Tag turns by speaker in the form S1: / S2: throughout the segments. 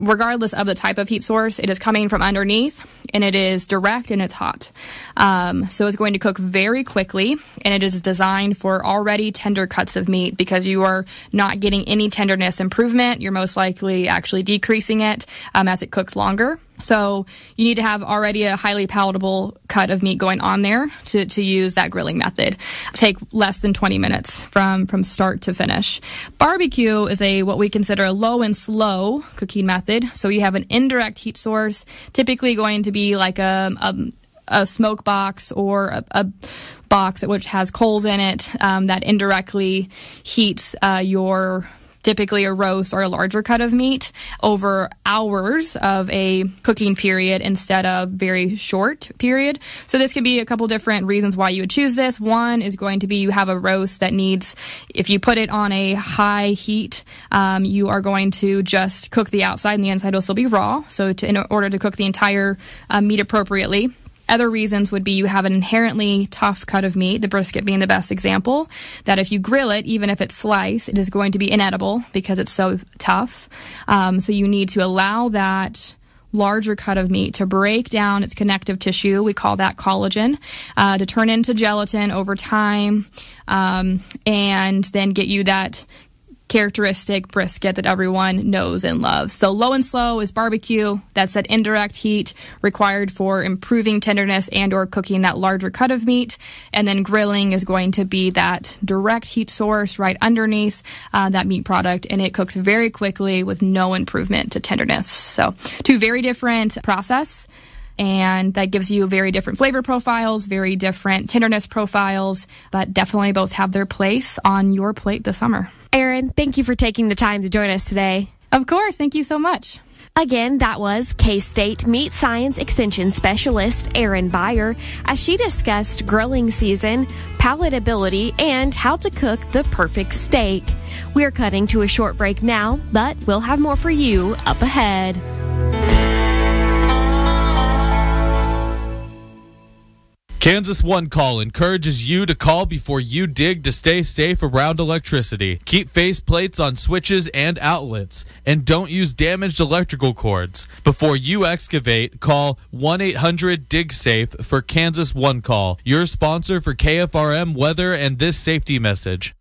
S1: regardless of the type of heat source, it is coming from underneath, and it is direct and it's hot. So it's going to cook very quickly, and it is designed for already tender cuts of meat because you are not getting any tenderness improvement. You're most likely actually decreasing it as it cooks longer. So you need to have already a highly palatable cut of meat going on there to use that grilling method. Take less than 20 minutes from start to finish. Barbecue is what we consider a low and slow cooking method. So you have an indirect heat source, typically going to be like a smoke box or a box which has coals in it that indirectly heats your typically a roast or a larger cut of meat over hours of a cooking period instead of very short period. So this could be a couple different reasons why you would choose this. One is going to be you have a roast that needs, if you put it on a high heat, you are going to just cook the outside and the inside will still be raw. So in order to cook the entire meat appropriately. Other reasons would be you have an inherently tough cut of meat, the brisket being the best example, that if you grill it, even if it's sliced, it is going to be inedible because it's so tough. So you need to allow that larger cut of meat to break down its connective tissue, we call that collagen, to turn into gelatin over time, and then get you that characteristic brisket that everyone knows and loves. So low and slow is barbecue. That's that indirect heat required for improving tenderness and or cooking that larger cut of meat. And then grilling is going to be that direct heat source right underneath that meat product, and it cooks very quickly with no improvement to tenderness. So two very different process. And that gives you very different flavor profiles, very different tenderness profiles, but definitely both have their place on your plate this summer.
S2: Erin, thank you for taking the time to join us today.
S1: Of course. Thank you so much.
S2: Again, that was K-State Meat Science Extension Specialist Erin Beyer as she discussed grilling season, palatability, and how to cook the perfect steak. We're cutting to a short break now, but we'll have more for you up ahead.
S3: Kansas One Call encourages you to call before you dig to stay safe around electricity. Keep face plates on switches and outlets, and don't use damaged electrical cords. Before you excavate, call 1-800-DIG-SAFE for Kansas One Call, your sponsor for KFRM weather and this safety message.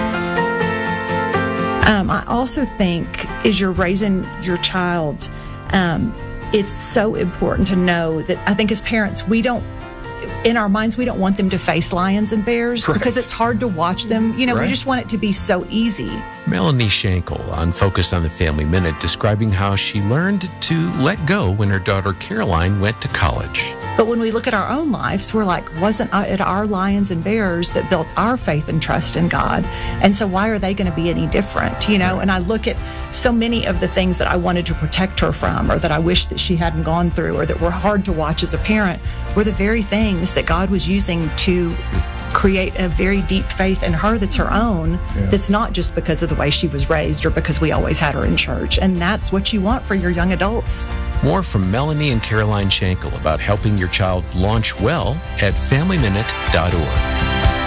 S4: I also think as you're raising your child, it's so important to know that I think as parents, in our minds, we don't want them to face lions and bears because it's hard to watch them. We just want it to be so easy.
S5: Melanie Schenkel on Focus on the Family Minute describing how she learned to let go when her daughter Caroline went to college.
S4: But when we look at our own lives, we're like, wasn't it our lions and bears that built our faith and trust in God? And so why are they going to be any different? And I look at so many of the things that I wanted to protect her from, or that I wish that she hadn't gone through, or that were hard to watch as a parent, were the very things that God was using to create a very deep faith in her that's her own, that's not just because of the way she was raised or because we always had her in church. And that's what you want for your young adults.
S5: More from Melanie and Caroline Schenkel about helping your child launch well at FamilyMinute.org.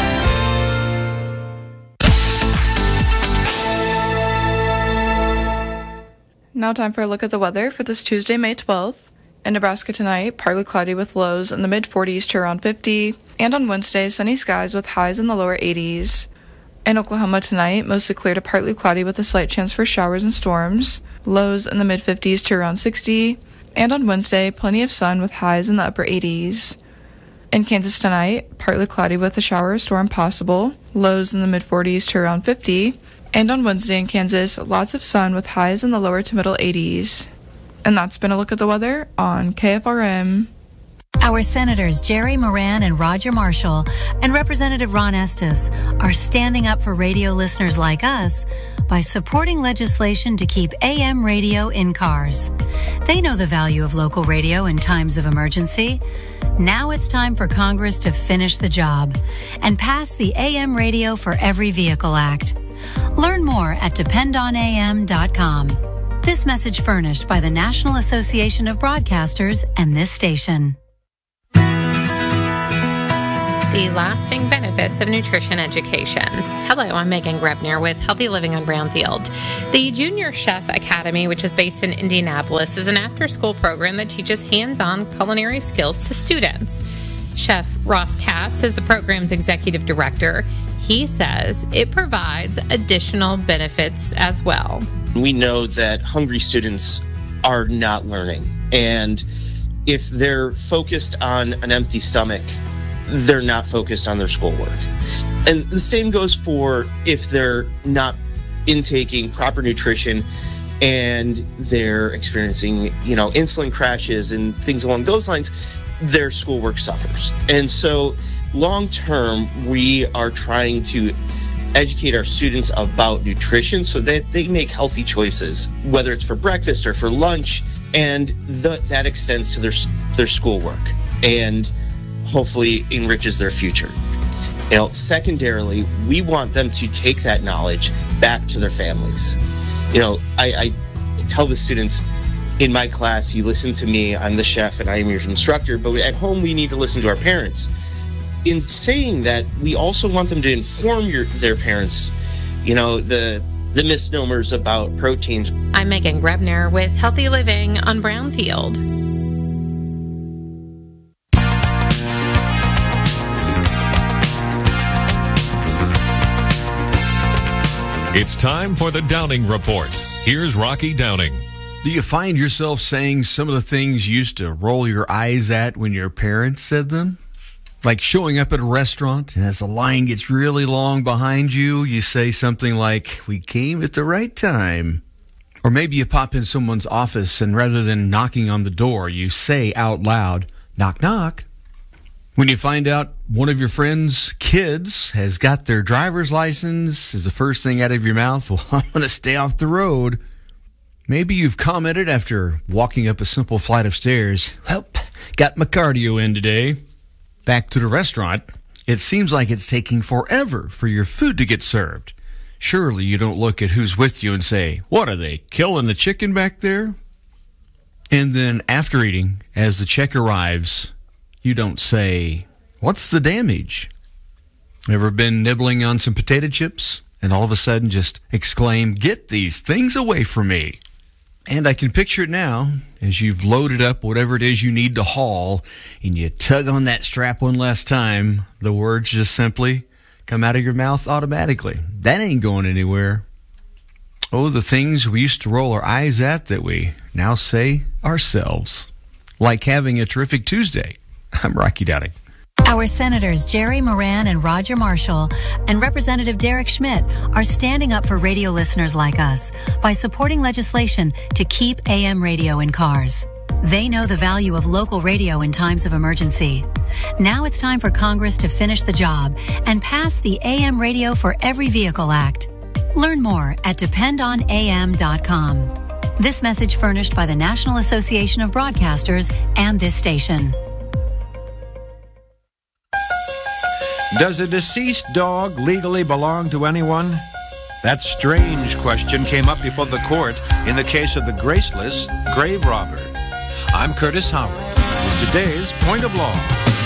S6: Now time for a look at the weather for this Tuesday, May 12th. In Nebraska tonight, partly cloudy with lows in the mid-40s to around 50. And on Wednesday, sunny skies with highs in the lower 80s. In Oklahoma tonight, mostly clear to partly cloudy with a slight chance for showers and storms. Lows in the mid-50s to around 60. And on Wednesday, plenty of sun with highs in the upper 80s. In Kansas tonight, partly cloudy with a shower or storm possible. Lows in the mid-40s to around 50. And on Wednesday in Kansas, lots of sun with highs in the lower to middle 80s. And that's been a look at the weather on KFRM.
S7: Our Senators Jerry Moran and Roger Marshall and Representative Ron Estes are standing up for radio listeners like us by supporting legislation to keep AM radio in cars. They know the value of local radio in times of emergency. Now it's time for Congress to finish the job and pass the AM Radio for Every Vehicle Act. Learn more at dependonam.com. This message furnished by the National Association of Broadcasters and this station.
S8: the lasting benefits of nutrition education. Hello, I'm Megan Grebner with Healthy Living on Brownfield. The Junior Chef Academy, which is based in Indianapolis, is an after-school program that teaches hands-on culinary skills to students. Chef Ross Katz is the program's executive director. He says it provides additional benefits as well.
S9: We know that hungry students are not learning, and if they're focused on an empty stomach, they're not focused on their schoolwork. And the same goes for if they're not intaking proper nutrition and they're experiencing, insulin crashes and things along those lines, their schoolwork suffers. And so long term, we are trying to educate our students about nutrition so that they make healthy choices, whether it's for breakfast or for lunch, and that extends to their schoolwork and hopefully enriches their future. Secondarily, we want them to take that knowledge back to their families. I tell the students in my class, you listen to me, I'm the chef and I am your instructor, but at home we need to listen to our parents. In saying that, we also want them to inform their parents, the misnomers about proteins.
S8: I'm Megan Grebner with Healthy Living on Brownfield.
S10: It's time for the Downing Report. Here's Rocky Downing.
S11: Do you find yourself saying some of the things you used to roll your eyes at when your parents said them? Like showing up at a restaurant, and as the line gets really long behind you, you say something like, "We came at the right time." Or maybe you pop in someone's office, and rather than knocking on the door, you say out loud, "Knock, knock." When you find out one of your friend's kids has got their driver's license, is the first thing out of your mouth, "Well, I'm going to stay off the road." Maybe you've commented after walking up a simple flight of stairs, "Well, got my cardio in today." Back to the restaurant, it seems like it's taking forever for your food to get served. Surely you don't look at who's with you and say, "What, are they killing the chicken back there?" And then after eating, as the check arrives, you don't say, "What's the damage?" Ever been nibbling on some potato chips and all of a sudden just exclaim, "Get these things away from me"? And I can picture it now as you've loaded up whatever it is you need to haul and you tug on that strap one last time. The words just simply come out of your mouth automatically. That ain't going anywhere. Oh, the things we used to roll our eyes at that we now say ourselves. Like having a terrific Tuesday. I'm Rocky Downing.
S7: Our Senators Jerry Moran and Roger Marshall and Representative Derek Schmidt are standing up for radio listeners like us by supporting legislation to keep AM radio in cars. They know the value of local radio in times of emergency. Now it's time for Congress to finish the job and pass the AM Radio for Every Vehicle Act. Learn more at dependonam.com. This message furnished by the National Association of Broadcasters and this station.
S12: Does a deceased dog legally belong to anyone? That strange question came up before the court in the case of the graceless grave robber. I'm Curtis Howard with today's Point of Law.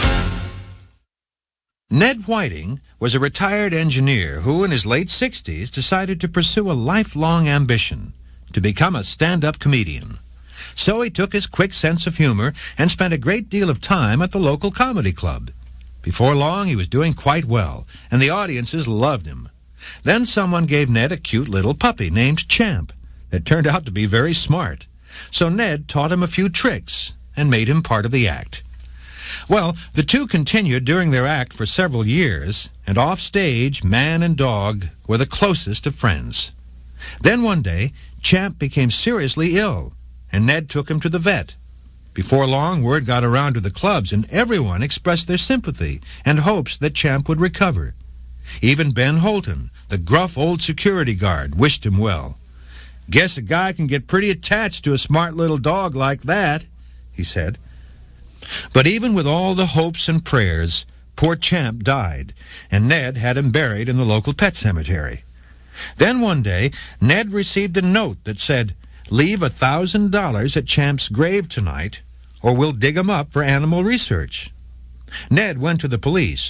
S12: Ned Whiting was a retired engineer who, in his late 60s, decided to pursue a lifelong ambition, to become a stand-up comedian. So he took his quick sense of humor and spent a great deal of time at the local comedy club. Before long, he was doing quite well, and the audiences loved him. Then someone gave Ned a cute little puppy named Champ that turned out to be very smart. So Ned taught him a few tricks and made him part of the act. Well, the two continued during their act for several years, and off stage, man and dog were the closest of friends. Then one day, Champ became seriously ill, and Ned took him to the vet. Before long, word got around to the clubs, and everyone expressed their sympathy and hopes that Champ would recover. Even Ben Holton, the gruff old security guard, wished him well. "Guess a guy can get pretty attached to a smart little dog like that," he said. But even with all the hopes and prayers, poor Champ died, and Ned had him buried in the local pet cemetery. Then one day, Ned received a note that said, "Leave $1,000 at Champ's grave tonight, or we'll dig him up for animal research." Ned went to the police,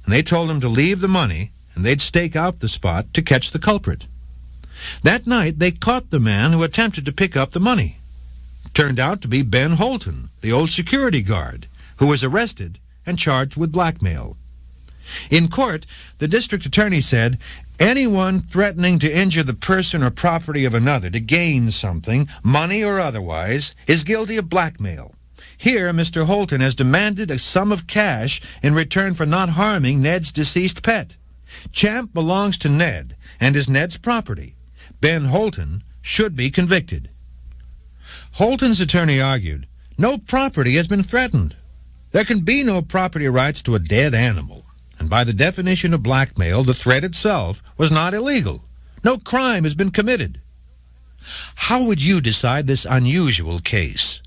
S12: and they told him to leave the money, and they'd stake out the spot to catch the culprit. That night, they caught the man who attempted to pick up the money. Turned out to be Ben Holton, the old security guard, who was arrested and charged with blackmail. In court, the district attorney said, anyone threatening to injure the person or property of another to gain something, money or otherwise, is guilty of blackmail. Here, Mr. Holton has demanded a sum of cash in return for not harming Ned's deceased pet. Champ belongs to Ned and is Ned's property. Ben Holton should be convicted. Holton's attorney argued, no property has been threatened. There can be no property rights to a dead animal. And by the definition of blackmail, the threat itself was not illegal. No crime has been committed. How would you decide this unusual case?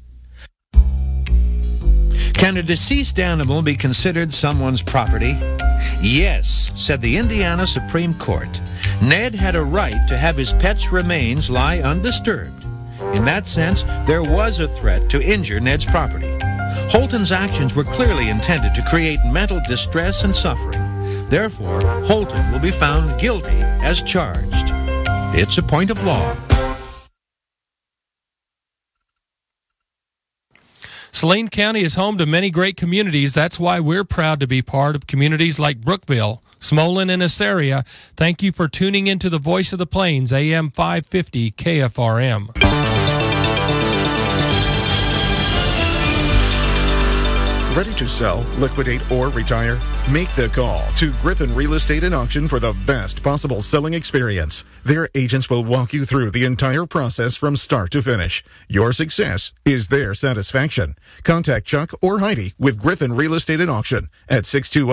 S12: Can a deceased animal be considered someone's property? Yes, said the Indiana Supreme Court. Ned had a right to have his pet's remains lie undisturbed. In that sense, there was a threat to injure Ned's property. Holton's actions were clearly intended to create mental distress and suffering. Therefore, Holton will be found guilty as charged. It's a point of law.
S13: Saline County is home to many great communities. That's why we're proud to be part of communities like Brookville, Smolin, and Assaria. Thank you for tuning into the Voice of the Plains, AM 550 KFRM.
S14: Ready to sell, liquidate, or retire? Make the call to Griffin Real Estate and Auction for the best possible selling experience. Their agents will walk you through the entire process from start to finish. Your success is their satisfaction. Contact Chuck or Heidi with Griffin Real Estate and Auction at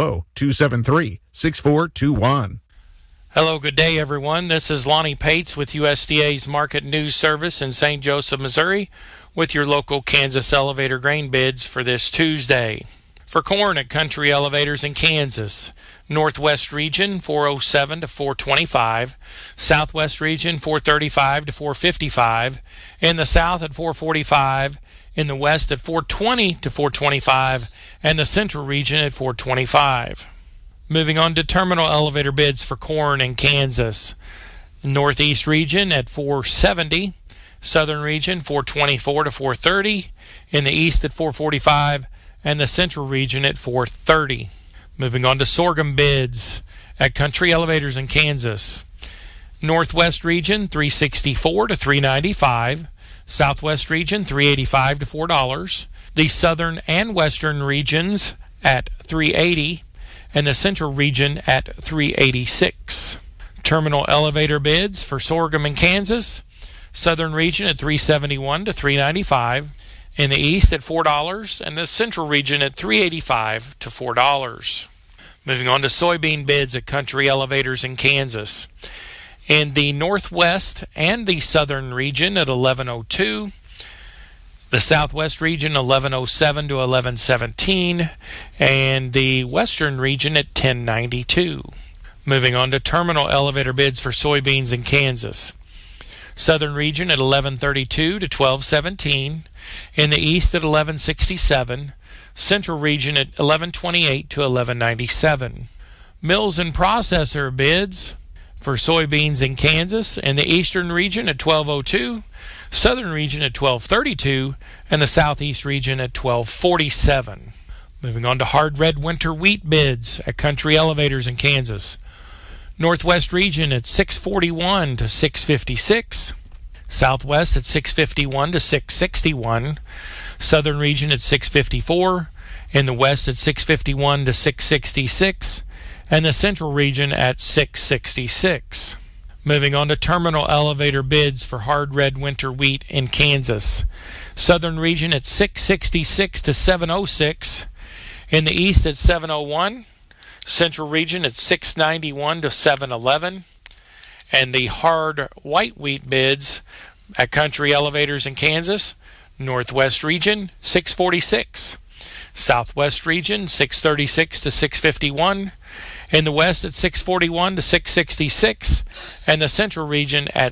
S14: 620-273-6421.
S13: Hello, good day, everyone. This is Lonnie Pates with USDA's Market News Service in St. Joseph, Missouri, with your local Kansas elevator grain bids for this Tuesday. For corn at Country Elevators in Kansas, Northwest region 407 to 425, Southwest region 435 to 455, in the South at 445, in the West at 420 to 425, and the Central region at 425. Moving on to terminal elevator bids for corn in Kansas. Northeast region at 470, Southern region 424 to 430, in the East at 445, and the Central region at 430. Moving on to sorghum bids at Country Elevators in Kansas. Northwest region 364 to 395, Southwest region 385 to $4, the Southern and Western regions at 380, and the Central region at 386. Terminal elevator bids for sorghum in Kansas. Southern region at 371 to 395, in the East at $4, and the Central region at 385 to $4. Moving on to soybean bids at Country Elevators in Kansas. In the Northwest and the Southern region at 1102, the Southwest region 1107 to 1117, and the Western region at 1092. Moving on to terminal elevator bids for soybeans in Kansas. Southern region at 1132 to 1217, in the East at 1167, Central region at 1128 to 1197. Mills and processor bids for soybeans in Kansas in the Eastern region at 1202, Southern region at 1232, and the Southeast region at 1247. Moving on to hard red winter wheat bids at Country Elevators in Kansas. Northwest region at 641 to 656, Southwest at 651 to 661, Southern region at 654, in the West at 651 to 666, and the Central region at 666. Moving on to terminal elevator bids for hard red winter wheat in Kansas. Southern region at 666 to 706, in the East at 701, Central region at 691 to 711, and the hard white wheat bids at Country Elevators in Kansas. Northwest region 646, Southwest region 636 to 651, in the West at 641 to 666, and the Central region at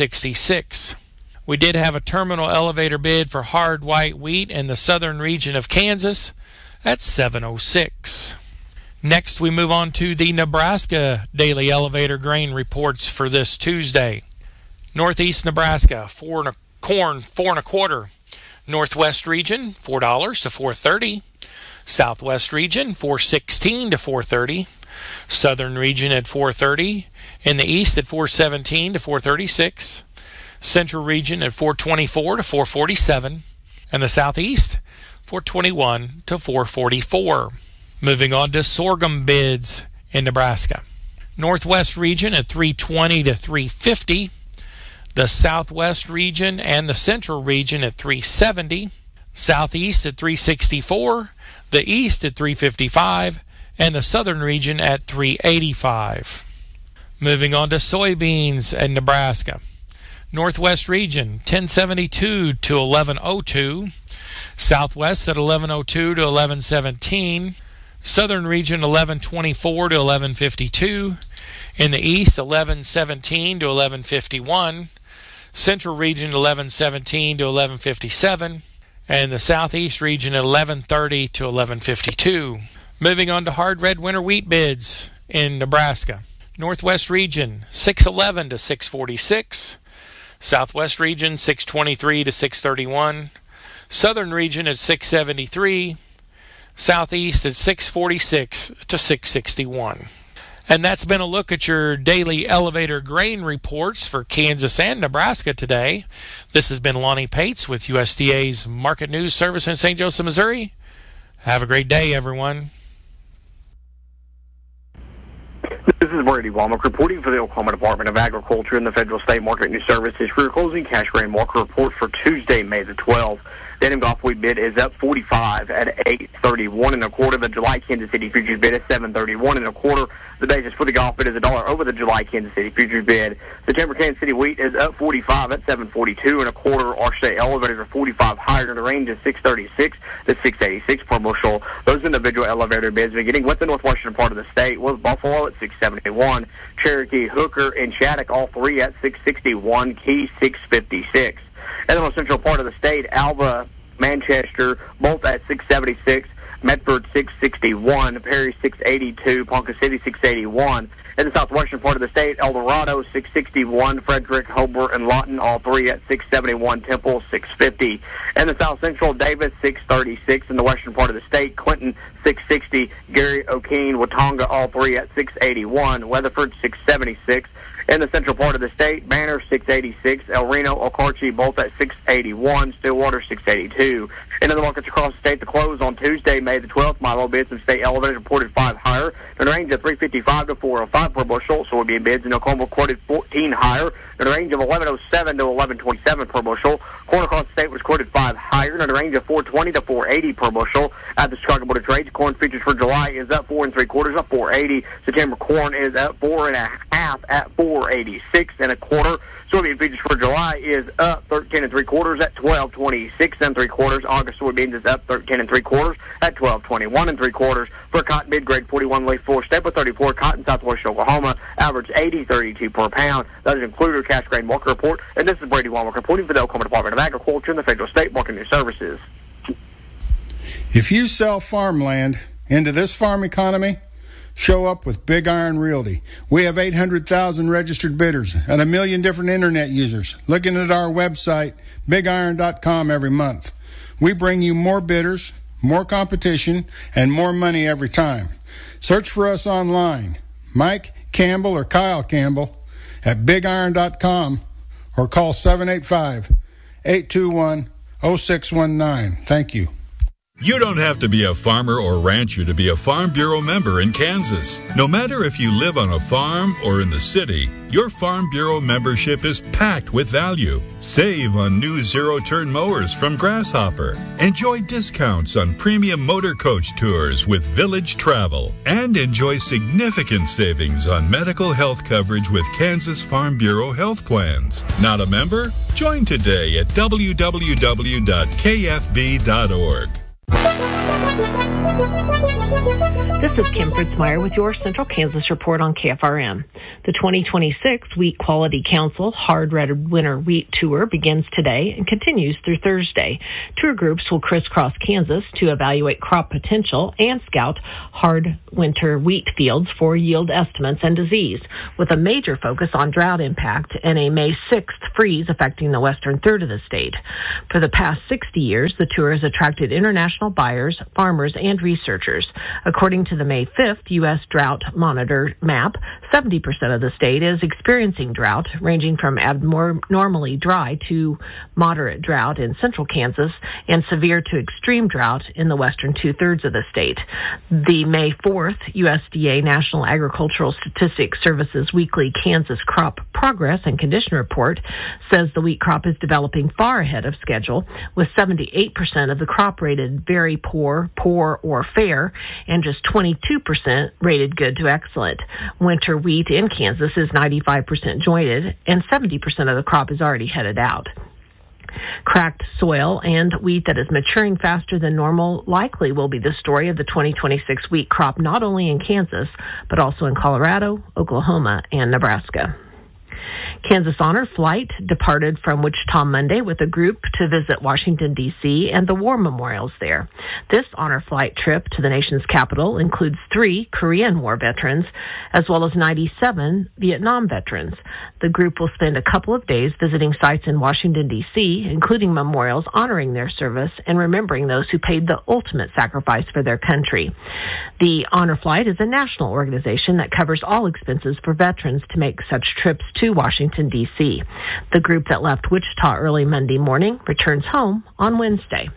S13: 666. We did have a terminal elevator bid for hard white wheat in the Southern region of Kansas at 706. Next, we move on to the Nebraska Daily Elevator Grain Reports for this Tuesday. Northeast Nebraska, corn 4.25. Northwest region, $4 to $4.30. Southwest region, $4.16 to $4.30. Southern region at $4.30. In the east at $4.17 to $4.36. Central region at $4.24 to $4.47. And the southeast, $4.21 to $4.44. Moving on to sorghum bids in Nebraska. Northwest region at $3.20 to $3.50. The southwest region and the central region at $3.70. Southeast at $3.64. The east at $3.55. And the southern region at $3.85. Moving on to soybeans in Nebraska. Northwest region, $10.72 to $11.02. Southwest at $11.02 to $11.17. Southern region, $11.24 to $11.52. In the east, $11.17 to $11.51. Central region, $11.17 to $11.57. And the southeast region, $11.30 to $11.52. Moving on to hard red winter wheat bids in Nebraska. Northwest region, $6.11 to $6.46. Southwest region, $6.23 to $6.31. Southern region at $6.73. Southeast at $6.46 to $6.61. And that's been a look at your daily elevator grain reports for Kansas and Nebraska today. This has been Lonnie Pates with USDA's Market News Service in St. Joseph, Missouri. Have a great day, everyone.
S15: This is Brady Womack reporting for the Oklahoma Department of Agriculture and the Federal State Market News Services for your closing cash grain market report for Tuesday, May the 12th. The Indian Gulf wheat bid is up 45 at 8.31 1/4. The July Kansas City futures bid is 7.31 1/4. The basis for the Gulf bid is $1 over the July Kansas City futures bid. September Kansas City wheat is up 45 at 7.42 1/4. Our state elevators are 45 higher, and the range is 6.36 to 6.86 per bushel. Those individual elevator bids beginning with the northwestern part of the state was Buffalo at 6.71, Cherokee, Hooker, and Shattuck, all three at 6.61, Key 6.56. In the most central part of the state, Alva, Manchester, both at 6.76, Medford 6.61, Perry 6.82, Ponca City 6.81. In the southwestern part of the state, El Dorado 6.61, Frederick, Hobart, and Lawton, all three at 6.71, Temple 6.50. In the south central, Davis 6.36. In the western part of the state, Clinton 6.60, Gary, O'Keene, Watonga, all three at 6.81, Weatherford 6.76. In the central part of the state, Banner 6.86, El Reno, Okarche, both at 6.81, Stillwater 6.82. In the markets across the state, the close on Tuesday, May the 12th, Milo bids and state elevators reported 5 higher, in the range of 3.55 to 4.05 per bushel. Soybean bids in Oklahoma quoted 14 higher, in the range of 11.07 to 11.27 per bushel. Corn across the state was quoted 5 higher, in the range of 4.20 to 4.80 per bushel. At the Chicago Board of Trade, corn futures for July is up 4 3/4, up 4.80. September corn is up 4 1/2 at 4.86 1/4. Soybean futures for July is up 13 3/4 at 12.26 3/4. August soybeans is up 13 3/4 at 12.21 3/4. For cotton mid grade 41 leaf 4 staple 34 cotton Southwest Oklahoma average 80.32 per pound. That is included your cash grain market report. And this is Brady Womack reporting for the Oklahoma Department of Agriculture and the Federal State Market News Services.
S16: If you sell farmland into this farm economy, show up with Big Iron Realty. We have 800,000 registered bidders and 1 million different internet users looking at our website, bigiron.com, every month. We bring you more bidders, more competition, and more money every time. Search for us online, Mike Campbell or Kyle Campbell at bigiron.com, or call 785-821-0619. Thank you.
S17: You don't have to be a farmer or rancher to be a Farm Bureau member in Kansas. No matter if you live on a farm or in the city, your Farm Bureau membership is packed with value. Save on new zero-turn mowers from Grasshopper. Enjoy discounts on premium motor coach tours with Village Travel. And enjoy significant savings on medical health coverage with Kansas Farm Bureau health plans. Not a member? Join today at www.kfb.org.
S18: This is Kim Fritzmeyer with your Central Kansas Report on KFRM. The 2026 Wheat Quality Council Hard Red Winter Wheat Tour begins today and continues through Thursday. Tour groups will crisscross Kansas to evaluate crop potential and scout hard winter wheat fields for yield estimates and disease, with a major focus on drought impact and a May 6th freeze affecting the western third of the state. For the past 60 years, the tour has attracted international buyers, farmers, and researchers. According to the May 5th U.S. Drought Monitor map, 70% of the state is experiencing drought, ranging from abnormally dry to moderate drought in central Kansas and severe to extreme drought in the western two-thirds of the state. The May 4th USDA National Agricultural Statistics Service's weekly Kansas Crop Progress and Condition Report says the wheat crop is developing far ahead of schedule, with 78% of the crop rated very poor, poor, or fair, and just 22% rated good to excellent. Winter wheat in Kansas is 95% jointed, and 70% of the crop is already headed out. Cracked soil and wheat that is maturing faster than normal likely will be the story of the 2026 wheat crop, not only in Kansas, but also in Colorado, Oklahoma, and Nebraska. Kansas Honor Flight departed from Wichita Monday with a group to visit Washington, D.C. and the war memorials there. This honor flight trip to the nation's capital includes 3 Korean War veterans, as well as 97 Vietnam veterans. The group will spend a couple of days visiting sites in Washington, D.C., including memorials honoring their service and remembering those who paid the ultimate sacrifice for their country. The Honor Flight is a national organization that covers all expenses for veterans to make such trips to Washington, D.C. The group that left Wichita early Monday morning returns home on Wednesday.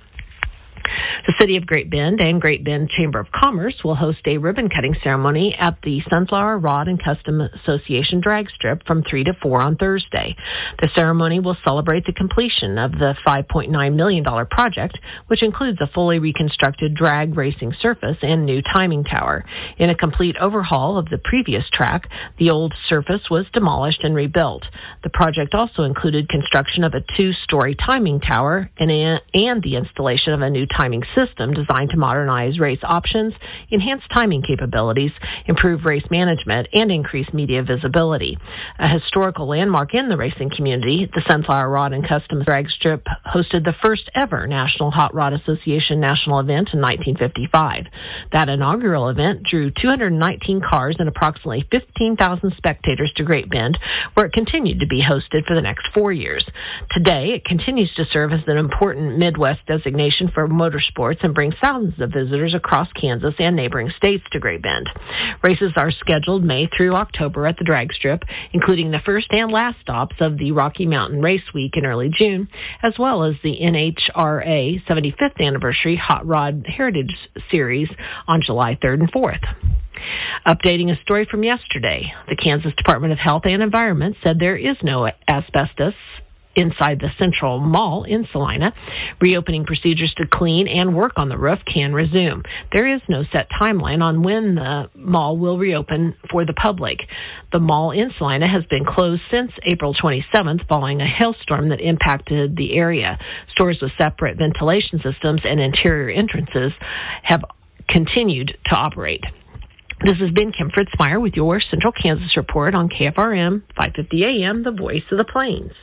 S18: The City of Great Bend and Great Bend Chamber of Commerce will host a ribbon-cutting ceremony at the Sunflower Rod and Custom Association drag strip from 3 to 4 on Thursday. The ceremony will celebrate the completion of the $5.9 million project, which includes a fully reconstructed drag racing surface and new timing tower. In a complete overhaul of the previous track, the old surface was demolished and rebuilt. The project also included construction of a 2-story timing tower and the installation of a new timing system designed to modernize race options, enhance timing capabilities, improve race management, and increase media visibility. A historical landmark in the racing community, the Sunflower Rod and Custom Drag Strip hosted the first ever National Hot Rod Association national event in 1955. That inaugural event drew 219 cars and approximately 15,000 spectators to Great Bend, where it continued to be hosted for the next 4 years. Today, it continues to serve as an important Midwest designation for motorsports and brings thousands of visitors across Kansas and neighboring states to Great Bend. Races are scheduled May through October at the drag strip, including the first and last stops of the Rocky Mountain Race Week in early June, as well as the NHRA 75th Anniversary Hot Rod Heritage Series on July 3rd and 4th. Updating a story from yesterday, the Kansas Department of Health and Environment said there is no asbestos inside the Central Mall in Salina. Reopening procedures to clean and work on the roof can resume. There is no set timeline on when the mall will reopen for the public. The mall in Salina has been closed since April 27th following a hailstorm that impacted the area. Stores with separate ventilation systems and interior entrances have continued to operate. This has been Kim Fritzmeyer with your Central Kansas Report on KFRM 550 AM, the voice of the Plains.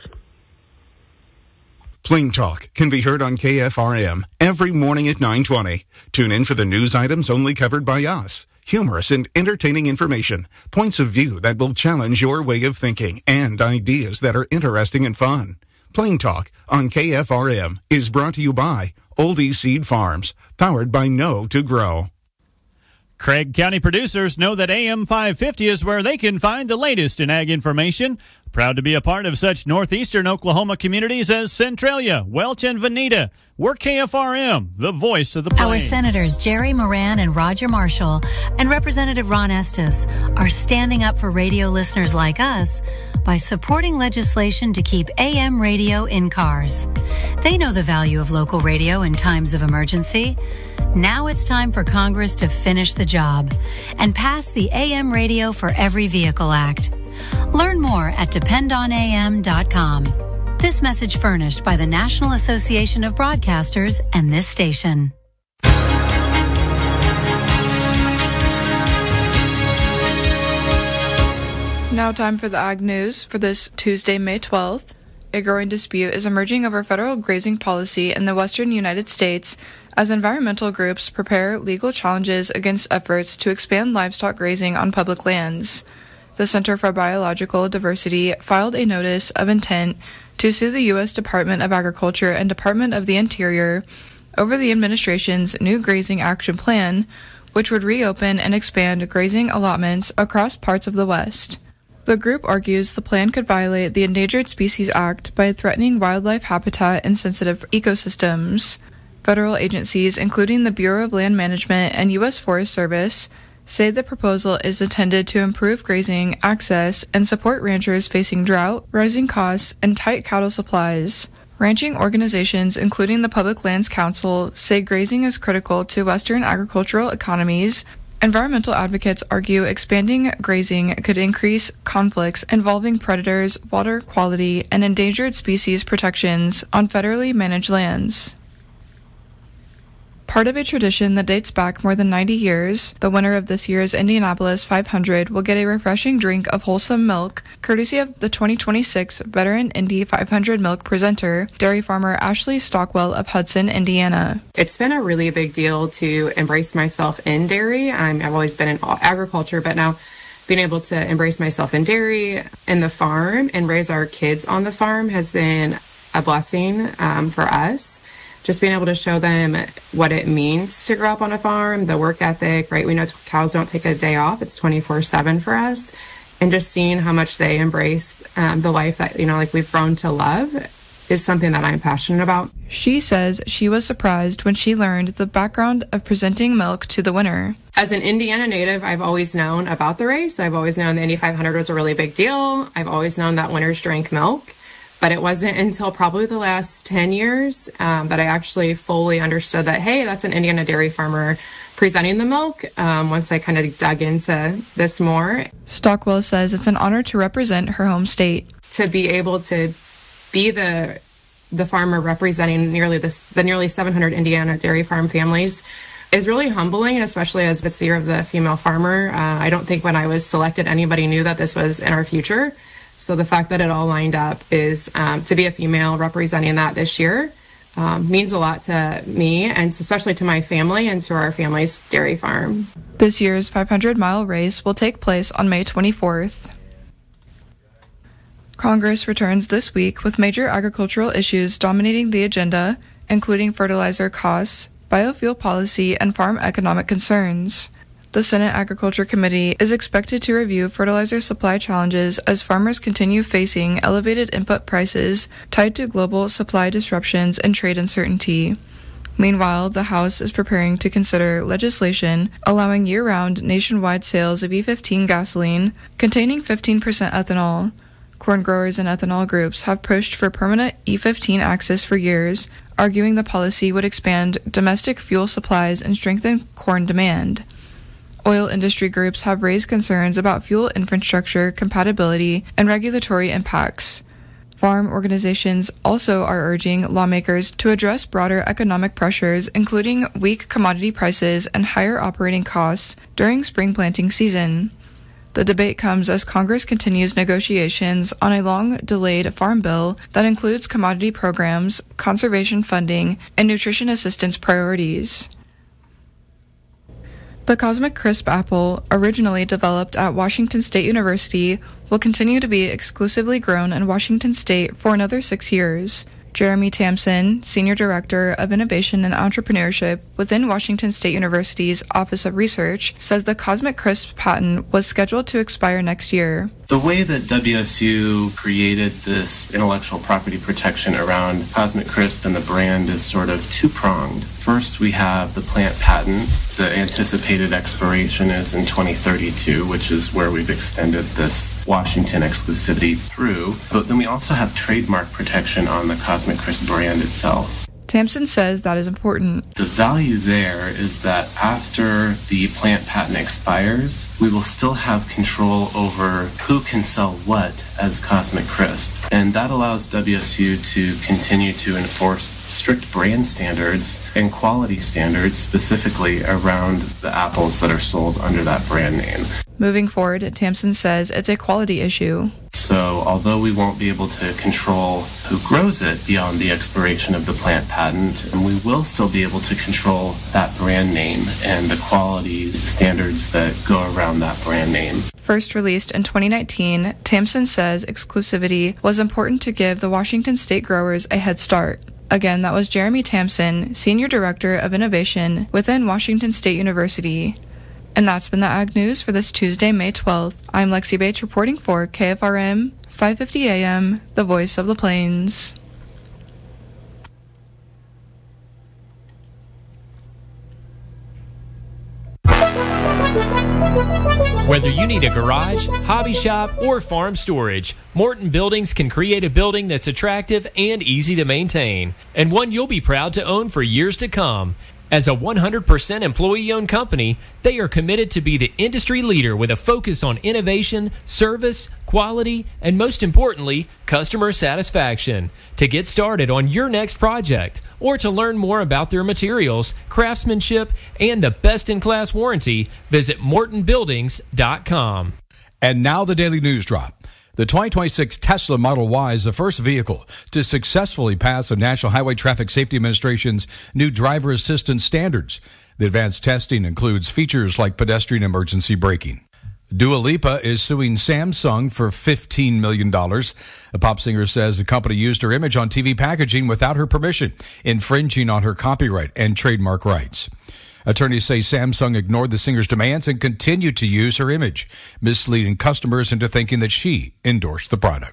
S14: Plain Talk can be heard on KFRM every morning at 9:20. Tune in for the news items only covered by us. Humorous and entertaining information, points of view that will challenge your way of thinking, and ideas that are interesting and fun. Plain Talk on KFRM is brought to you by Oldie Seed Farms, powered by Know to Grow.
S19: Craig County producers know that AM 550 is where they can find the latest in ag information. Proud to be a part of such northeastern Oklahoma communities as Centralia, Welch, and Veneta. We're KFRM, the voice of the plains.
S7: Our senators Jerry Moran and Roger Marshall and Representative Ron Estes are standing up for radio listeners like us by supporting legislation to keep AM radio in cars. They know the value of local radio in times of emergency. Now it's time for Congress to finish the job and pass the AM Radio for Every Vehicle Act. Learn more at dependonam.com. This message furnished by the National Association of Broadcasters and this station.
S6: Now time for the Ag News for this Tuesday, May 12th. A growing dispute is emerging over federal grazing policy in the western United States as environmental groups prepare legal challenges against efforts to expand livestock grazing on public lands. The Center for Biological Diversity filed a notice of intent to sue the U.S. Department of Agriculture and Department of the Interior over the administration's new grazing action plan, which would reopen and expand grazing allotments across parts of the West. The group argues the plan could violate the Endangered Species Act by threatening wildlife habitat and sensitive ecosystems. Federal agencies, including the Bureau of Land Management and U.S. Forest Service, say the proposal is intended to improve grazing access and support ranchers facing drought, rising costs, and tight cattle supplies. Ranching organizations, including the Public Lands Council, say grazing is critical to Western agricultural economies. Environmental advocates argue expanding grazing could increase conflicts involving predators, water quality, and endangered species protections on federally managed lands. Part of a tradition that dates back more than 90 years, the winner of this year's Indianapolis 500 will get a refreshing drink of wholesome milk, courtesy of the 2026 Veteran Indy 500 milk presenter, dairy farmer Ashley Stockwell of Hudson, Indiana.
S20: It's been a really big deal to embrace myself in dairy. I've always been in agriculture, but now being able to embrace myself in dairy and the farm and raise our kids on the farm has been a blessing for us. Just being able to show them what it means to grow up on a farm, the work ethic, right? We know cows don't take a day off. It's 24/7 for us. And just seeing how much they embrace the life that, like we've grown to love is something that I'm passionate about.
S6: She says she was surprised when she learned the background of presenting milk to the winner.
S20: As an Indiana native, I've always known about the race. I've always known the Indy 500 was a really big deal. I've always known that winners drank milk. But it wasn't until probably the last 10 years that I actually fully understood that, hey, that's an Indiana dairy farmer presenting the milk, once I kind of dug into this more.
S6: Stockwell says it's an honor to represent her home state.
S20: To be able to be the farmer representing the nearly 700 Indiana dairy farm families is really humbling, and especially as it's the year of the female farmer. I don't think when I was selected anybody knew that this was in our future. So the fact that it all lined up is to be a female representing that this year means a lot to me, and especially to my family and to our family's dairy farm.
S6: This year's 500-mile race will take place on May 24th. Congress returns this week with major agricultural issues dominating the agenda, including fertilizer costs, biofuel policy, and farm economic concerns. The Senate Agriculture Committee is expected to review fertilizer supply challenges as farmers continue facing elevated input prices tied to global supply disruptions and trade uncertainty. Meanwhile, the House is preparing to consider legislation allowing year-round nationwide sales of E15 gasoline containing 15% ethanol. Corn growers and ethanol groups have pushed for permanent E15 access for years, arguing the policy would expand domestic fuel supplies and strengthen corn demand. Oil industry groups have raised concerns about fuel infrastructure compatibility and regulatory impacts. Farm organizations also are urging lawmakers to address broader economic pressures, including weak commodity prices and higher operating costs during spring planting season. The debate comes as Congress continues negotiations on a long-delayed farm bill that includes commodity programs, conservation funding, and nutrition assistance priorities. The Cosmic Crisp apple, originally developed at Washington State University, will continue to be exclusively grown in Washington State for another 6 years. Jeremy Tamsen, Senior Director of Innovation and Entrepreneurship within Washington State University's Office of Research, says the Cosmic Crisp patent was scheduled to expire next year.
S21: The way that WSU created this intellectual property protection around Cosmic Crisp and the brand is sort of two-pronged. First, we have the plant patent. The anticipated expiration is in 2032, which is where we've extended this Washington exclusivity through. But then we also have trademark protection on the Cosmic Crisp brand itself.
S6: Tamsen says that is important.
S21: The value there is that after the plant patent expires, we will still have control over who can sell what as Cosmic Crisp. And that allows WSU to continue to enforce strict brand standards and quality standards specifically around the apples that are sold under that brand name.
S6: Moving forward, Tamsen says it's a quality issue.
S21: So although we won't be able to control who grows it beyond the expiration of the plant patent, we will still be able to control that brand name and the quality standards that go around that brand name.
S6: First released in 2019, Tamsen says exclusivity was important to give the Washington State growers a head start. Again, that was Jeremy Tamsen, Senior Director of Innovation within Washington State University. And that's been the Ag News for this Tuesday, May 12th. I'm Lexi Bates reporting for KFRM 550 AM, the voice of the plains.
S1: Whether you need a garage, hobby shop, or farm storage, Morton Buildings can create a building that's attractive and easy to maintain, and one you'll be proud to own for years to come. As a 100% employee-owned company, they are committed to be the industry leader with a focus on innovation, service, quality, and most importantly, customer satisfaction. To get started on your next project, or to learn more about their materials, craftsmanship, and the best-in-class warranty, visit MortonBuildings.com.
S22: And now the Daily News Drop. The 2026 Tesla Model Y is the first vehicle to successfully pass the National Highway Traffic Safety Administration's new driver assistance standards. The advanced testing includes features like pedestrian emergency braking. Dua Lipa is suing Samsung for $15 million. The pop singer says the company used her image on TV packaging without her permission, infringing on her copyright and trademark rights. Attorneys say Samsung ignored the singer's demands and continued to use her image, misleading customers into thinking that she endorsed the product.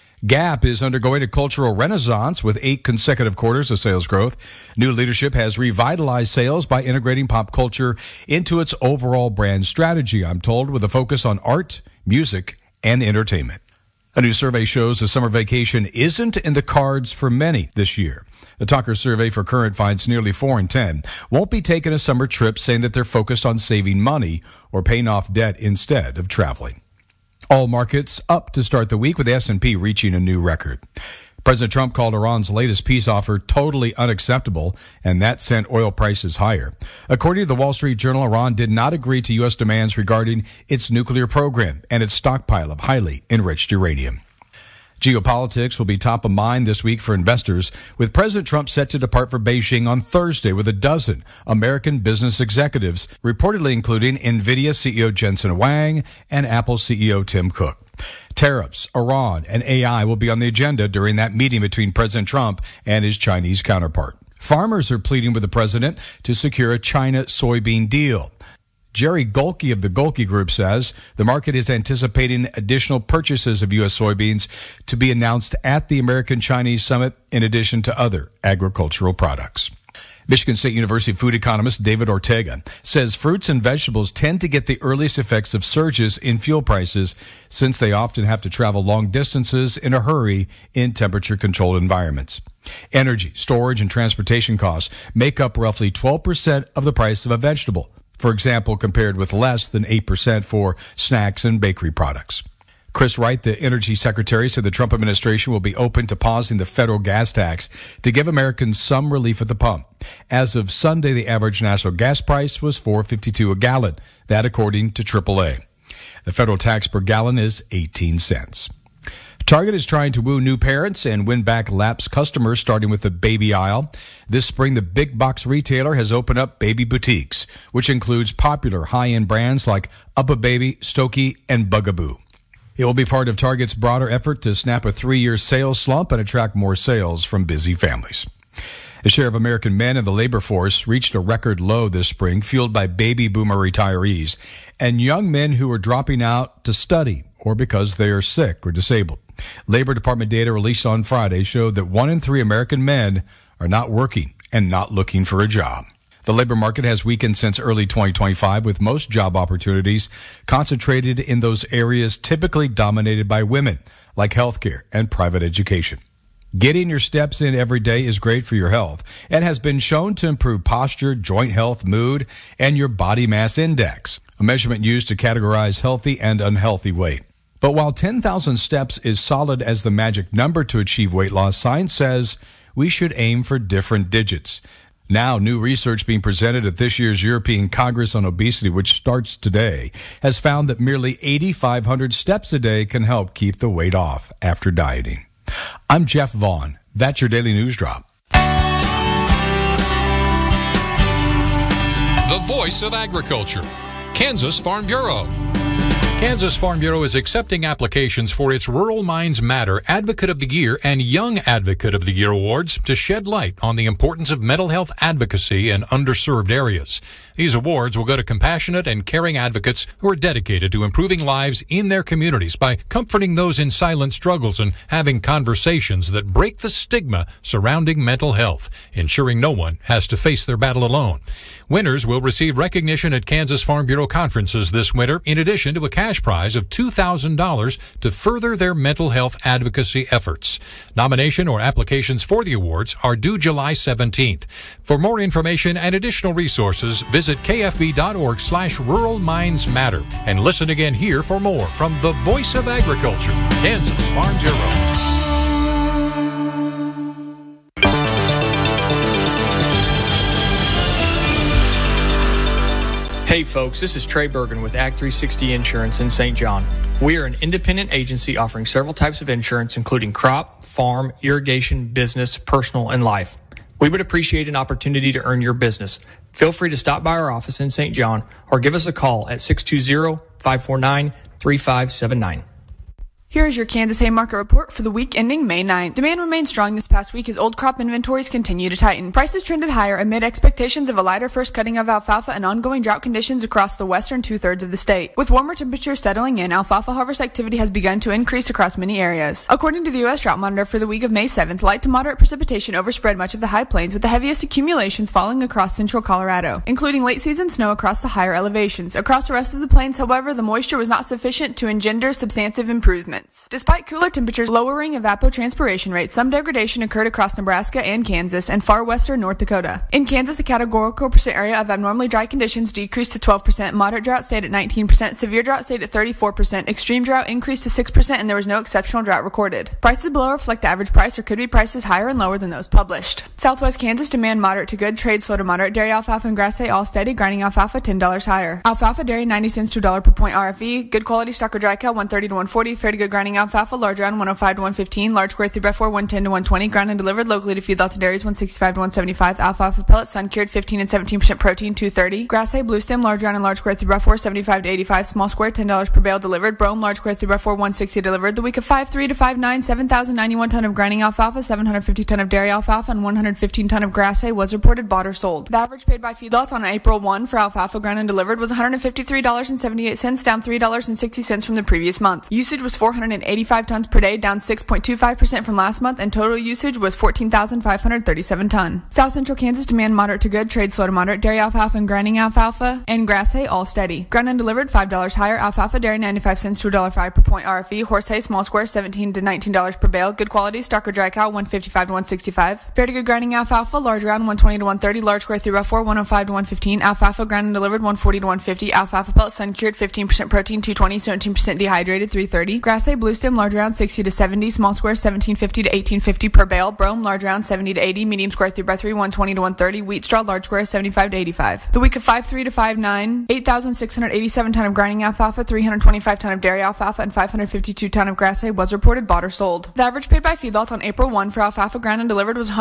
S22: Gap is undergoing a cultural renaissance with 8 consecutive quarters of sales growth. New leadership has revitalized sales by integrating pop culture into its overall brand strategy, I'm told, with a focus on art, music, and entertainment. A new survey shows the summer vacation isn't in the cards for many this year. The Talker survey for Current finds nearly 4 in 10 won't be taking a summer trip, saying that they're focused on saving money or paying off debt instead of traveling. All markets up to start the week, with the S&P reaching a new record. President Trump called Iran's latest peace offer totally unacceptable, and that sent oil prices higher. According to the Wall Street Journal, Iran did not agree to U.S. demands regarding its nuclear program and its stockpile of highly enriched uranium. Geopolitics will be top of mind this week for investors, with President Trump set to depart for Beijing on Thursday with a dozen American business executives, reportedly including NVIDIA CEO Jensen Huang and Apple CEO Tim Cook. Tariffs, Iran, and AI will be on the agenda during that meeting between President Trump and his Chinese counterpart. Farmers are pleading with the president to secure a China soybean deal. Jerry Golke of the Golke Group says the market is anticipating additional purchases of U.S. soybeans to be announced at the American-Chinese Summit, in addition to other agricultural products. Michigan State University food economist David Ortega says fruits and vegetables tend to get the earliest effects of surges in fuel prices, since they often have to travel long distances in a hurry in temperature-controlled environments. Energy, storage, and transportation costs make up roughly 12% of the price of a vegetable, for example, compared with less than 8% for snacks and bakery products. Chris Wright, the energy secretary, said the Trump administration will be open to pausing the federal gas tax to give Americans some relief at the pump. As of Sunday, the average national gas price was $4.52 a gallon. That according to AAA. The federal tax per gallon is 18 cents. Target is trying to woo new parents and win back lapsed customers, starting with the baby aisle. This spring, the big box retailer has opened up baby boutiques, which includes popular high-end brands like UPPAbaby, Stokey, and Bugaboo. It will be part of Target's broader effort to snap a 3-year sales slump and attract more sales from busy families. The share of American men in the labor force reached a record low this spring, fueled by baby boomer retirees and young men who are dropping out to study or because they are sick or disabled. Labor Department data released on Friday showed that 1 in 3 American men are not working and not looking for a job. The labor market has weakened since early 2025, with most job opportunities concentrated in those areas typically dominated by women, like healthcare and private education. Getting your steps in every day is great for your health and has been shown to improve posture, joint health, mood, and your body mass index, a measurement used to categorize healthy and unhealthy weight. But while 10,000 steps is solid as the magic number to achieve weight loss, science says we should aim for different digits. Now, new research being presented at this year's European Congress on Obesity, which starts today, has found that merely 8,500 steps a day can help keep the weight off after dieting. I'm Jeff Vaughn. That's your Daily News Drop.
S2: The voice of agriculture, Kansas Farm Bureau. Kansas Farm Bureau is accepting applications for its Rural Minds Matter Advocate of the Year and Young Advocate of the Year awards to shed light on the importance of mental health advocacy in underserved areas. These awards will go to compassionate and caring advocates who are dedicated to improving lives in their communities by comforting those in silent struggles and having conversations that break the stigma surrounding mental health, ensuring no one has to face their battle alone. Winners will receive recognition at Kansas Farm Bureau conferences this winter, in addition to a cash prize of $2,000 to further their mental health advocacy efforts. Nomination or applications for the awards are due July 17th. For more information and additional resources, visit kfb.org/Rural Minds Matter and listen again here for more from the Voice of Agriculture, Kansas Farm Bureau.
S3: Hey folks, this is Trey Bergen with Act 360 Insurance in St. John. We are an independent agency offering several types of insurance, including crop, farm, irrigation, business, personal, and life. We would appreciate an opportunity to earn your business. Feel free to stop by our office in St. John or give us a call at 620-549-3579.
S6: Here is your Kansas Hay Market Report for the week ending May 9th. Demand remained strong this past week as old crop inventories continue to tighten. Prices trended higher amid expectations of a lighter first cutting of alfalfa and ongoing drought conditions across the western two-thirds of the state. With warmer temperatures settling in, alfalfa harvest activity has begun to increase across many areas. According to the U.S. Drought Monitor for the week of May 7th, light to moderate precipitation overspread much of the high plains, with the heaviest accumulations falling across central Colorado, including late-season snow across the higher elevations. Across the rest of the plains, however, the moisture was not sufficient to engender substantive improvement. Despite cooler temperatures lowering evapotranspiration rates, some degradation occurred across Nebraska and Kansas and far western North Dakota. In Kansas, the categorical percent area of abnormally dry conditions decreased to 12%, moderate drought stayed at 19%, severe drought stayed at 34%, extreme drought increased to 6%, and there was no exceptional drought recorded. Prices below reflect the average price or could be prices higher and lower than those published. Southwest Kansas demand moderate to good, trade slow to moderate, dairy alfalfa and grass hay all steady, grinding alfalfa $10 higher. Alfalfa dairy 90 cents to $1 per point RFE, good quality stock or dry cow 130 to 140, fair to good grinding alfalfa, large round 105 to 115, large square 3x4 110 to 120, ground and delivered locally to feedlots and dairies 165 to 175, alfalfa pellets sun cured 15 and 17% protein 230, grass hay blue stem large round and large square 3x4 75 to 85, small square $10 per bale delivered, brome large square 3x4 160 delivered. The week of 5.3 to 5.9, 7,091 ton of grinding alfalfa, 750 ton of dairy alfalfa, and 115 ton of grass hay was reported bought or sold. The average paid by feedlots on April 1 for alfalfa ground and delivered was $153.78, down $3.60 from the previous month. Usage was 485 tons per day, down 6.25% from last month, and total usage was 14,537 ton. South Central Kansas demand moderate to good, trade slow to moderate, dairy alfalfa and grinding alfalfa and grass hay all steady. Ground and delivered $5 higher, alfalfa dairy 95 cents to $1.05 per point RFE, horse hay small square $17 to $19 per bale, good quality stock or dry cow 155 to 165, fair to good grinding alfalfa large round 120 to 130, large square 3x4 105 to 115, alfalfa ground and delivered 140 to 150, alfalfa pellets sun cured 15% protein 220, 17% dehydrated 330, grass hay blue stem large round 60 to 70, small square 1750 to 1850 per bale, brome large round 70 to 80, medium square 3x3 120 to 130, wheat straw large square 75 to 85. The week of 5.3 to 5.9, 8,687 ton of grinding alfalfa, 325 ton of dairy alfalfa, and 552 ton of grass hay was reported bought or sold. The average paid by feedlots on April 1 for alfalfa ground and delivered was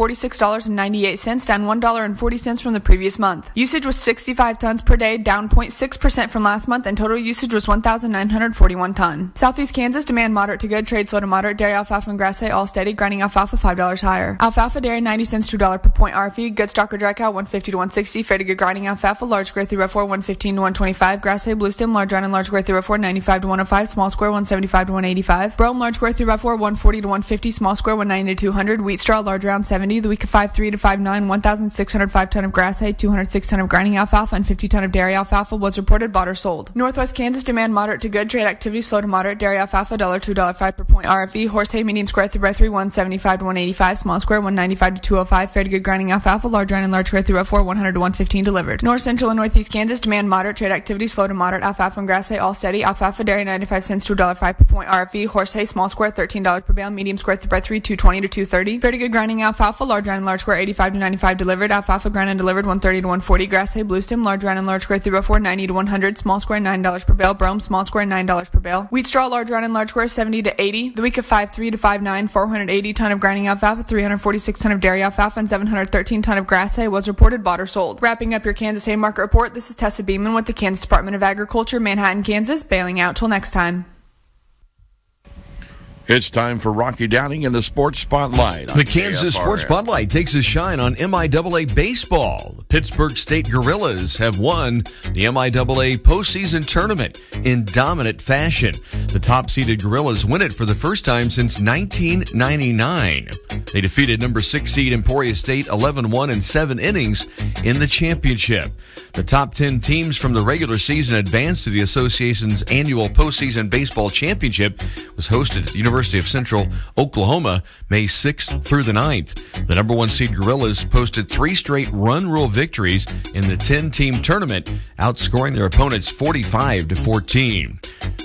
S6: $146.98, down $1.40 from the previous month. Usage was 65 tons per day, down 0.6% from last month, and total usage was 1,941 ton. Southeast Kansas demand moderate to good, trade slow to moderate, dairy alfalfa and grass hay all steady, grinding alfalfa $5 higher. Alfalfa dairy 90 cents to $1 per point RFE, good stock or dry cow 150 to 160, fair to good grinding alfalfa large square 3x4 115 to 125, grass hay blue stem large round and large square 3x4 95 to 105, small square 175 to 185, brome large square 3x4 140 to 150, small square 190 to 200, wheat straw large round 70. The week of 5.3 to 5.9, 1,605 ton of grass hay, 206 ton of grinding alfalfa, and 50 ton of dairy alfalfa was reported bought or sold. Northwest Kansas demand moderate to good, trade activity slow to moderate, dairy alfalfa
S4: alfalfa, $1 to $1.05 per point RFE. Horse hay, medium square 3x3, 175 to 185. Small square, 195 to 205. Fair to good grinding alfalfa, large rind and large square 3x4, 100 to 115 delivered. North Central and Northeast Kansas demand moderate trade activity, slow to moderate alfalfa and grass hay, all steady. Alfalfa dairy 95 cents to $1.05 per point RFE. Horse hay, small square $13 per bale, medium square 3x3, 220 to 230. Fair to good grinding alfalfa, large rind and large square 85 to 95 delivered. Alfalfa ground and delivered 130 to 140. Grass hay, blue stem, large rind and large square 3x4, 90 to 100. Small square $9 per bale. Brome, small square $9 per bale. Wheat straw, large round and large square 70 to 80. The week of 5.3 to 5.9, 480 ton of grinding alfalfa, 346 ton of dairy alfalfa, and 713 ton of grass hay was reported bought or sold. Wrapping up your Kansas hay market report, this is Tessa Beeman with the Kansas Department of Agriculture, Manhattan, Kansas, bailing out till next time.
S5: It's time for Rocky Downing in the Sports Spotlight.
S23: The Kansas Sports Spotlight takes a shine on MIAA baseball. The Pittsburgh State Gorillas have won the MIAA postseason tournament in dominant fashion. The top-seeded Gorillas win it for the first time since 1999. They defeated number 6 seed Emporia State 11-1 in 7 innings in the championship. The top 10 teams from the regular season advanced to the association's annual postseason baseball championship. Was hosted at the University of Central Oklahoma May 6th through the 9th. The number 1 seed Gorillas posted 3 straight run rule victories in the 10-team tournament, outscoring their opponents 45 to 14.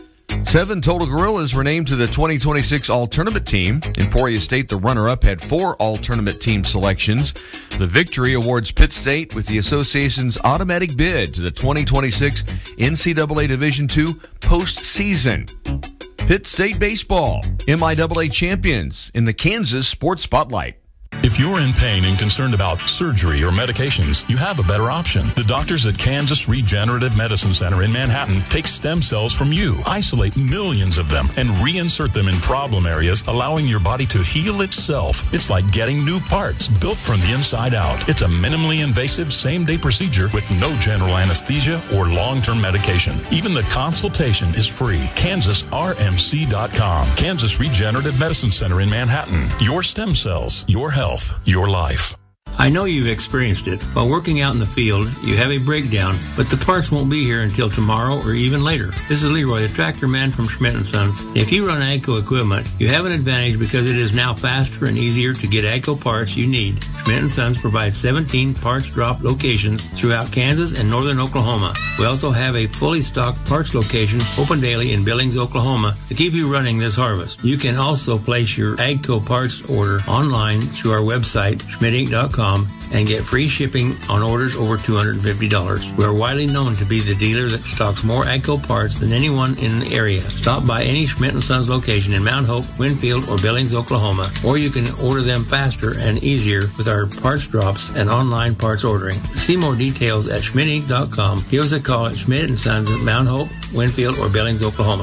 S23: 7 total Gorillas were named to the 2026 All-Tournament team. Emporia State, the runner-up, had 4 All-Tournament team selections. The victory awards Pitt State with the association's automatic bid to the 2026 NCAA Division II postseason. Pitt State baseball, MIAA champions in the Kansas Sports Spotlight.
S24: If you're in pain and concerned about surgery or medications, you have a better option. The doctors at Kansas Regenerative Medicine Center in Manhattan take stem cells from you, isolate millions of them, and reinsert them in problem areas, allowing your body to heal itself. It's like getting new parts built from the inside out. It's a minimally invasive same-day procedure with no general anesthesia or long-term medication. Even the consultation is free. KansasRMC.com. Kansas Regenerative Medicine Center in Manhattan. Your stem cells, your health, your life.
S25: I know you've experienced it. While working out in the field, you have a breakdown, but the parts won't be here until tomorrow or even later. This is Leroy, the tractor man from Schmidt & Sons. If you run AGCO equipment, you have an advantage because it is now faster and easier to get AGCO parts you need. Schmidt & Sons provides 17 parts drop locations throughout Kansas and northern Oklahoma. We also have a fully stocked parts location open daily in Billings, Oklahoma to keep you running this harvest. You can also place your AGCO parts order online through our website, schmidtinc.com, and get free shipping on orders over $250. We are widely known to be the dealer that stocks more AGCO parts than anyone in the area. Stop by any Schmidt & Sons location in Mount Hope, Winfield, or Billings, Oklahoma, or you can order them faster and easier with our parts drops and online parts ordering. See more details at schmidtinc.com. Give us a call at Schmidt & Sons at Mount Hope, Winfield, or Billings, Oklahoma.